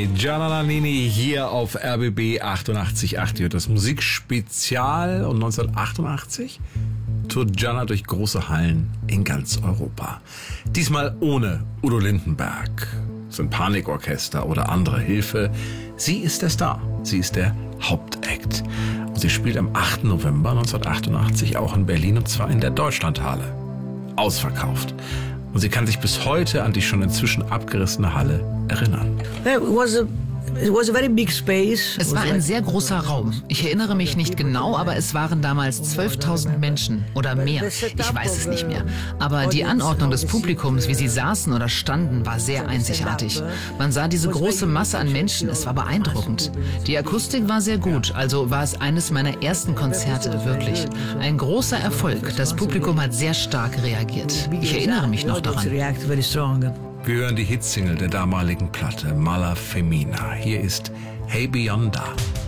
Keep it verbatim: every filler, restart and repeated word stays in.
Nannini, Gianna Nannini hier auf R B B achtundachtzig Komma acht. Das Musikspezial. Und neunzehnhundertachtundachtzig tourt Gianna durch große Hallen in ganz Europa. Diesmal ohne Udo Lindenberg, Symphonieorchester oder andere Hilfe. Sie ist der Star. Sie ist der Hauptakt. Und sie spielt am achten November neunzehnhundertachtundachtzig auch in Berlin, und zwar in der Deutschlandhalle. Ausverkauft. Und sie kann sich bis heute an die schon inzwischen abgerissene Halle erinnern. It was a It was a very big space. Es war ein sehr großer Raum. Ich erinnere mich nicht genau, aber es waren damals zwölftausend Menschen oder mehr. Ich weiß es nicht mehr. Aber die Anordnung des Publikums, wie sie saßen oder standen, war sehr einzigartig. Man sah diese große Masse an Menschen. Es war beeindruckend. Die Akustik war sehr gut, also war es eines meiner ersten Konzerte, wirklich. Ein großer Erfolg. Das Publikum hat sehr stark reagiert. Ich erinnere mich noch daran. Wir hören die Hitsingle der damaligen Platte, Mala Femina. Hier ist Hey Beyonda.